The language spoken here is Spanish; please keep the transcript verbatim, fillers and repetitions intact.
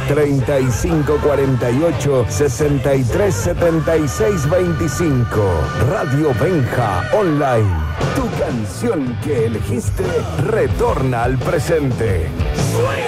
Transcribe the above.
treinta y cinco cuarenta y ocho, sesenta y tres setenta y seis veinticinco. Radio Benja Online. Tu canción que elegiste retorna al presente. ¡Suena!